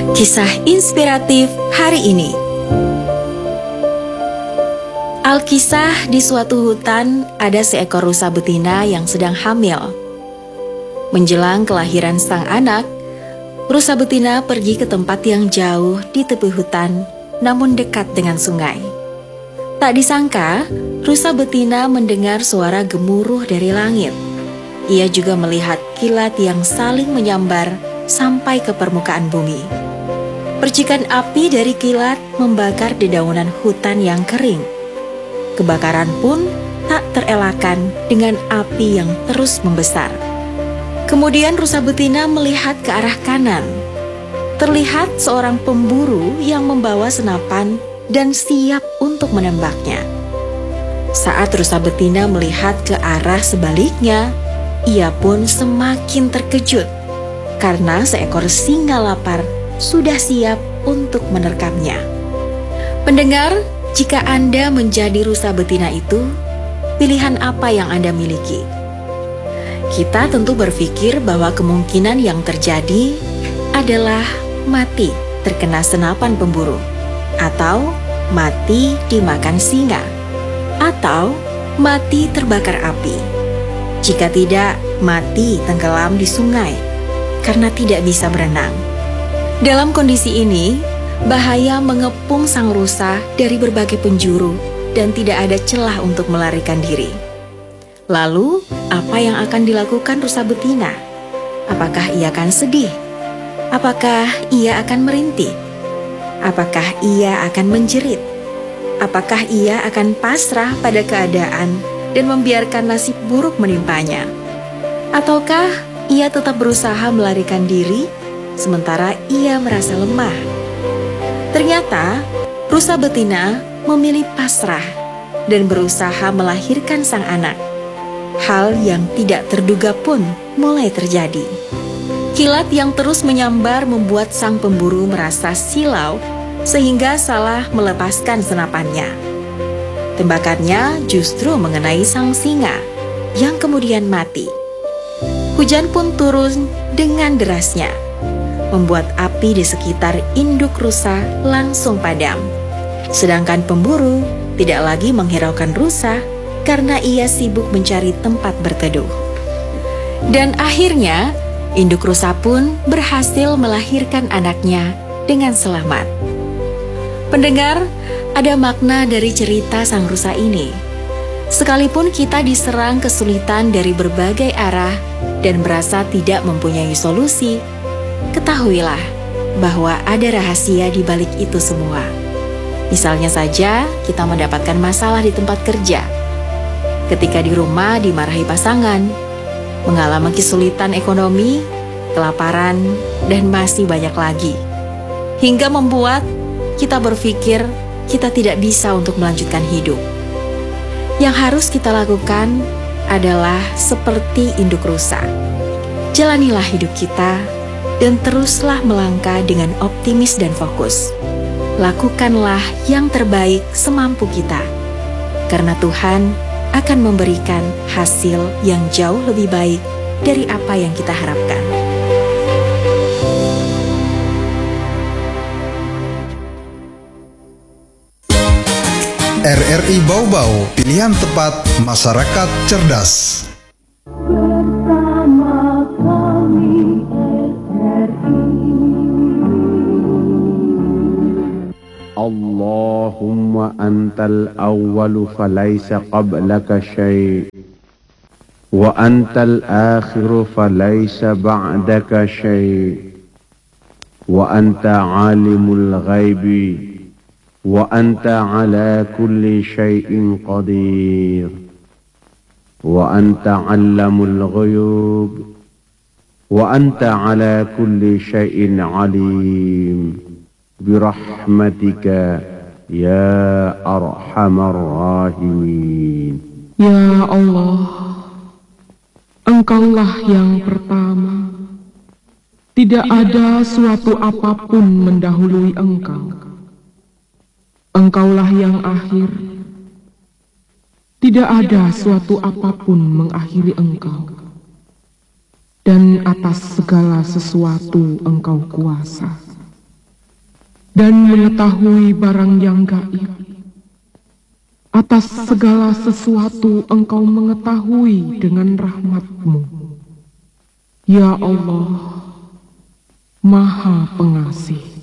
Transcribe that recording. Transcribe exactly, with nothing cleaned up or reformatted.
Kisah inspiratif hari ini. Alkisah, di suatu hutan ada seekor rusa betina yang sedang hamil. Menjelang kelahiran sang anak, rusa betina pergi ke tempat yang jauh di tepi hutan, namun dekat dengan sungai. Tak disangka, rusa betina mendengar suara gemuruh dari langit. Ia juga melihat kilat yang saling menyambar sampai ke permukaan bumi. Percikan api dari kilat membakar dedaunan hutan yang kering. Kebakaran pun tak terelakkan dengan api yang terus membesar. Kemudian rusa betina melihat ke arah kanan. Terlihat seorang pemburu yang membawa senapan dan siap untuk menembaknya. Saat rusa betina melihat ke arah sebaliknya, ia pun semakin terkejut karena seekor singa lapar sudah siap untuk menerkamnya. Pendengar, jika Anda menjadi rusa betina itu, pilihan apa yang Anda miliki? Kita tentu berpikir bahwa kemungkinan yang terjadi adalah mati terkena senapan pemburu, atau mati dimakan singa, atau mati terbakar api. Jika tidak, mati tenggelam di sungai karena tidak bisa berenang. Dalam kondisi ini, bahaya mengepung sang rusa dari berbagai penjuru dan tidak ada celah untuk melarikan diri. Lalu, apa yang akan dilakukan rusa betina? Apakah ia akan sedih? Apakah ia akan merintih? Apakah ia akan menjerit? Apakah ia akan pasrah pada keadaan dan membiarkan nasib buruk menimpanya? Ataukah ia tetap berusaha melarikan diri sementara ia merasa lemah? Ternyata, rusa betina memilih pasrah dan berusaha melahirkan sang anak. Hal yang tidak terduga pun mulai terjadi. Kilat yang terus menyambar membuat sang pemburu merasa silau sehingga salah melepaskan senapannya. Tembakannya justru mengenai sang singa yang kemudian mati. Hujan pun turun dengan derasnya, membuat api di sekitar induk rusa langsung padam. Sedangkan pemburu tidak lagi menghiraukan rusa karena ia sibuk mencari tempat berteduh. Dan akhirnya, induk rusa pun berhasil melahirkan anaknya dengan selamat. Pendengar, ada makna dari cerita sang rusa ini. Sekalipun kita diserang kesulitan dari berbagai arah dan merasa tidak mempunyai solusi, ketahuilah bahwa ada rahasia di balik itu semua. Misalnya saja, kita mendapatkan masalah di tempat kerja, ketika di rumah dimarahi pasangan, mengalami kesulitan ekonomi, kelaparan, dan masih banyak lagi. Hingga membuat kita berpikir kita tidak bisa untuk melanjutkan hidup. Yang harus kita lakukan adalah seperti induk rusa. Jalanilah hidup kita dan teruslah melangkah dengan optimis dan fokus. Lakukanlah yang terbaik semampu kita, karena Tuhan akan memberikan hasil yang jauh lebih baik dari apa yang kita harapkan. R R I Bau-Bau, pilihan tepat masyarakat cerdas. Bersama kami R R I. Allahumma antal awwalu falaysa qablaka syai' wa antal akhiru falaysa ba'daka syai' wa anta alimul ghaibi wa anta ala kulli syai'in qadir wa anta 'allamul ghuyub wa anta ala kulli syai'in alim birahmatika ya arhamar rahimin. Ya Allah, Engkaulah yang pertama, tidak ada suatu apapun mendahului Engkau. Engkaulah yang akhir, tidak ada suatu apapun mengakhiri Engkau. Dan atas segala sesuatu Engkau kuasa. dan mengetahui barang yang gaib. Atas segala sesuatu Engkau mengetahui dengan rahmat-Mu. Ya Allah, Maha Pengasih.